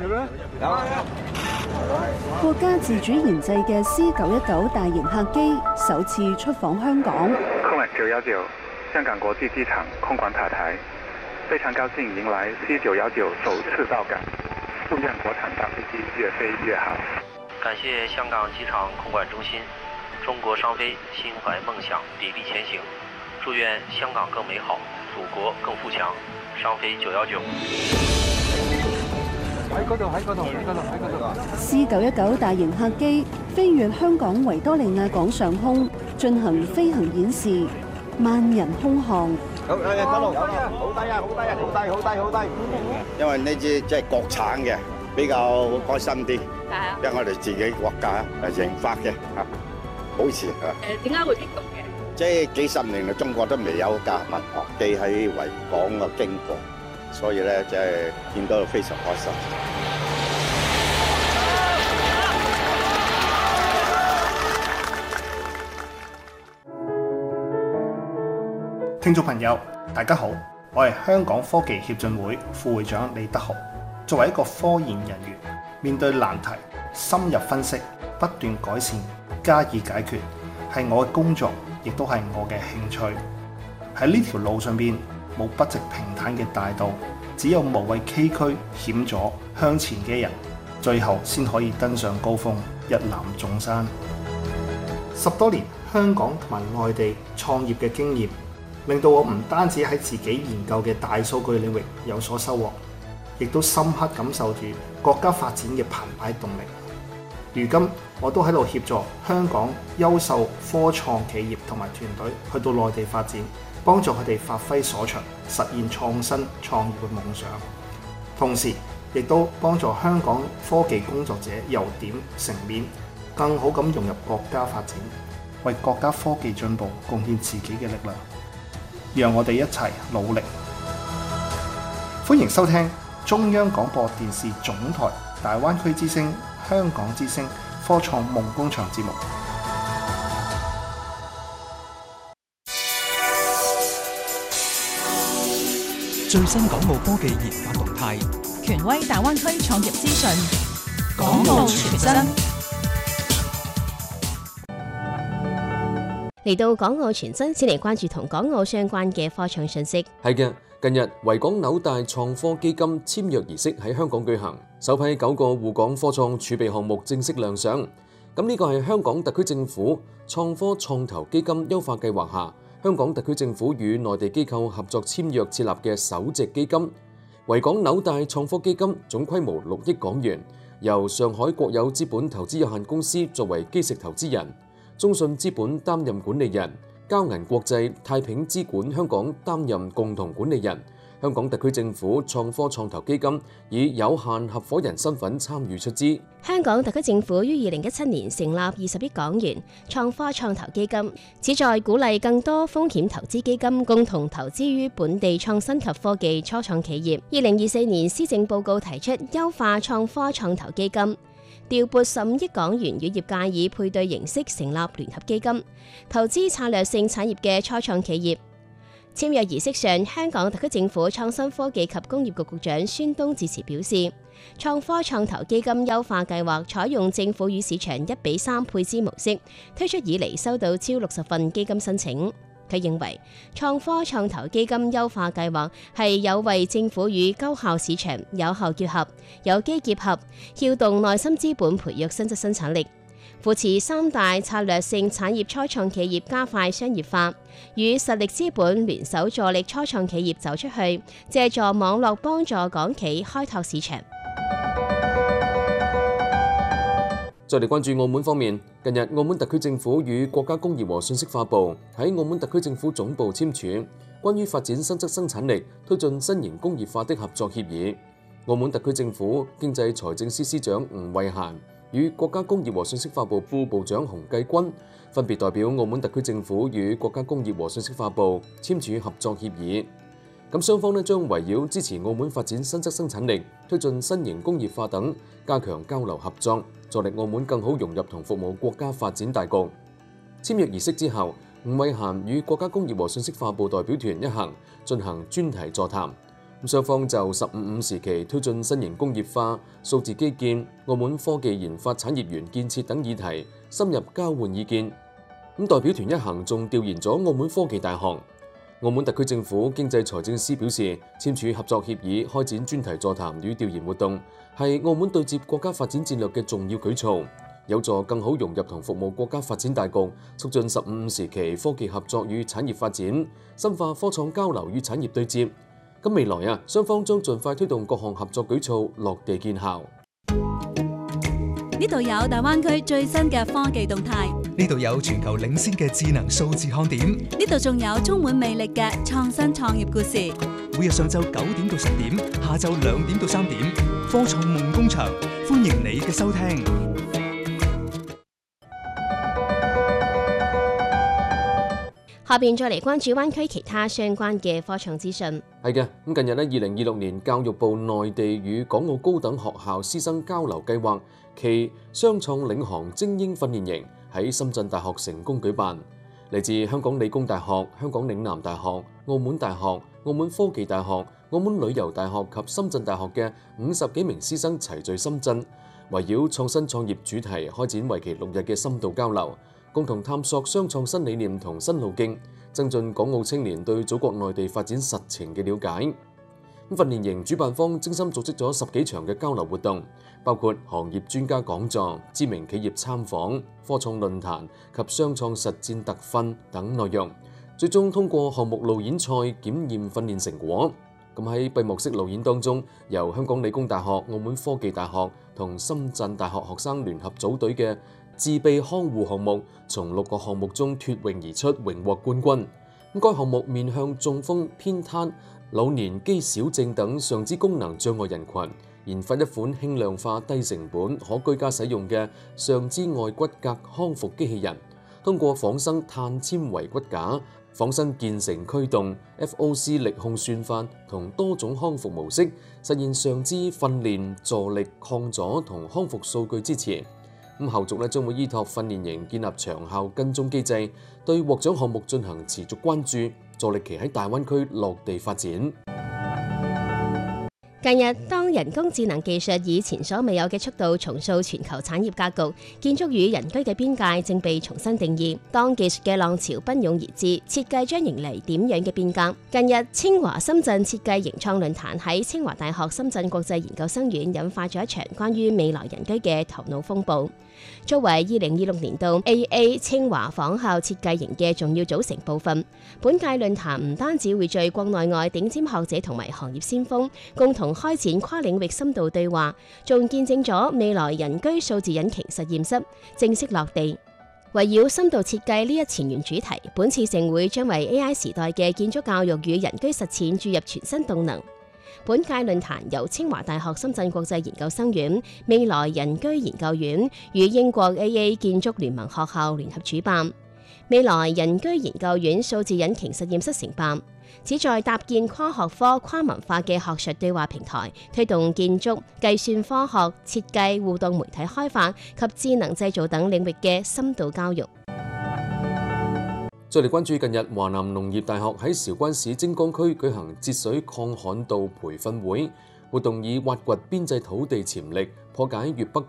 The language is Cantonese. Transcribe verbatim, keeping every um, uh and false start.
國家自主研製嘅 C 九一九大型客機首次出訪香港。 空管九一九香港國際機場空管塔台，非常高興迎來 C 九一九首次到港，祝願國產大飛機越飛越好。 感謝香港機場空管中心，中國商飛心懷夢想，砥礪前行，祝願香港更美好，祖國更富強。商飛九一九。 喺嗰度，喺嗰度，喺嗰度，喺嗰度。 C 九一九大型客機飛越香港維多利亞港上空，進行飛行演示，萬人空巷。 好，誒，一路，好低啊，好低啊，好低，好低，好低。因為呢支即係國產嘅，比較開心啲。係啊。因為我哋自己國家誒研發嘅嚇，好似嚇。 誒，點解會激動嘅？ 即係幾十年嚟，中國都未有架民航機喺維港嘅經過。所以咧，即係見到非常開心。 聽眾朋友，大家好，我係香港科技協進會副會長李德豪。作為一個科研人員，面對難題，深入分析，不斷改善，加以解決，係我嘅工作，亦都係我嘅興趣。喺呢條路上邊，冇不直平坦嘅大道，只有無畏崎嶇險阻向前嘅人，最後先可以登上高峰，一覽眾山。十多年香港同埋外地創業嘅經驗，令到我唔單止喺自己研究嘅大數據領域有所收穫，亦都深刻感受住國家發展嘅澎湃動力。如今我都喺度協助香港優秀科創企業同埋團隊去到內地發展，幫助佢哋發揮所長，實現創新創業嘅夢想。同時，亦都幫助香港科技工作者由點成面，更好咁融入國家發展，為國家科技進步貢獻自己嘅力量。讓我哋一齊努力。歡迎收聽中央廣播電視總台大灣區之聲、香港之聲科創夢工場節目。 最新港澳科技研發動態， 權威大灣區創業資訊， 港澳全真。 嚟到港澳全真，先嚟關注同港澳相關嘅科創信息。 係嘅，近日維港紐大創科基金簽約儀式喺香港舉行，首批九個滬港科創儲備項目正式亮相。咁呢個係香港特區政府創科創投基金優化計劃下，香港特區政府與內地機構合作簽約設立嘅首隻基金。維港紐大創科基金總規模六億港元，由上海國有資本投資有限公司作為基石投資人，中信資本擔任管理人，交銀國際、太平資管香港擔任共同管理人。香港特區政府創科創投基金以有限合夥人身份參與出資。 香港特區政府於二零一七年成立二十億港元創科創投基金，旨在鼓勵更多風險投資基金共同投資於本地創新及科技初創企業。二零二四年施政報告提出優化創科創投基金，調撥十五億港元與業界以配對形式成立聯合基金，投資策略性產業嘅初創企業。簽約儀式上，香港特區政府創新科技及工業局局長孫東致辭表示，創科創投基金優化計劃採用政府與市場一比三配資模式，推出以嚟收到超六十份基金申請。佢認為創科創投基金優化計劃係有為政府與高效市場有效結合，有機結合，撬動內心資本，培育新質生產力，扶持三大策略性產業初創企業加快商業化，與實力資本聯手助力初創企業走出去，借助網絡幫助港企開拓市場。 再嚟關注澳門方面，近日澳門特區政府與國家工業和信息化部喺澳門特區政府總部簽署關於發展新質生產力、推進新型工業化的合作協議。澳門特區政府經濟財政司司長吳惠嫻與國家工業和信息化部副部長洪繼軍分別代表澳門特區政府與國家工業和信息化部簽署合作協議。咁雙方咧將圍繞支持澳門發展新質生產力、推進新型工業化等，加強交流合作，助力澳門更好融入同服務國家發展大局。簽約儀式之後，吳惠嫻與國家工業和信息化部代表團一行進行專題座談。 雙方就十五五時期推進新型工業化、數字基建、澳門科技研發產業園建設等議題深入交換意見。咁代表團一行仲調研咗澳門科技大學。澳門特區政府經濟財政司表示，簽署合作協議、開展專題座談與調研活動，係澳門對接國家發展戰略嘅重要舉措，有助更好融入同服務國家發展大局，促進十五五時期科技合作與產業發展，深化科創交流與產業對接。咁未來啊，雙方將盡快推動各項合作舉措落地見效。 呢度有大灣區最新嘅科技動態， 呢度有全球領先嘅智能數字看點， 呢度仲有充滿魅力嘅創新創業故事。 每日上晝九點到十點，下晝兩點到三點，科創夢工場，歡迎你嘅收聽。 下邊再嚟關注灣區其他相關嘅科創資訊。 係嘅，咁近日咧，二零二六年教育部內地與港澳高等學校師生交流計劃其雙創領航精英訓練營喺深圳大學成功舉辦。嚟自香港理工大學、香港嶺南大學、澳門大學、澳門科技大學、澳門旅遊大學及深圳大學嘅五十幾名師生齊聚深圳，圍繞創新創業主題開展為期六日嘅深度交流，共同探索雙創新理念同新路徑，增進港澳青年對祖國內地發展實情嘅了解。訓練營主辦方精心組織咗十幾場嘅交流活動，包括行業專家講座、知名企業參訪、科創論壇及雙創實戰特訓等內容，最終通過項目路演賽檢驗訓練成果。咁喺閉幕式路演當中，由香港理工大學、澳門科技大學同深圳大學學生聯合組隊嘅自備看護項目，從六個項目中脫穎而出，榮獲冠軍。咁該項目面向中風、偏癱、老年肌少症等上肢功能障礙人群，研發一款輕量化、低成本、可居家使用嘅上肢外骨骼康復機器人，通過仿生碳纖維骨架、仿生鍵程驅動、F O C 力控算法同多種康復模式，實現上肢訓練、助力、抗阻同康復數據支持。咁後續咧將會依託訓練營建立長效跟蹤機制，對獲獎項目進行持續關注，助力其喺大灣區落地發展。 近日，當人工智能技術以前所未有嘅速度重塑全球產業格局，建築與人居嘅邊界正被重新定義。當技術嘅浪潮奔湧而至，設計將迎嚟點樣嘅變革？近日，清華深圳設計營創論壇喺清華大學深圳國際研究生院引發咗一場關於未來人居嘅頭腦風暴。作為二零二六年度 A A 清華仿效設計營嘅重要組成部分，本屆論壇唔單止匯聚國內外頂尖學者同埋行業先鋒，共同開展跨領域深度對話，仲見證咗未來人居數字引擎實驗室正式落地。圍繞深度設計呢一前沿主題，本次盛會將為 A I 時代嘅建築教育與人居實踐注入全新動能。本屆論壇由清華大學深圳國際研究生院、未來人居研究院與英國 A A 建築聯盟學校聯合主辦，未來人居研究院數字引擎實驗室承辦，旨在搭建跨學科、跨文化嘅學術對話平台，推動建築、計算科學、設計、互動媒體開發及智能製造等領域嘅深度交易。 再嚟關注近日華南農業大學喺韶關市精江區舉行節水抗旱稻培訓會，活動以挖掘邊際土地潛力、破解粵北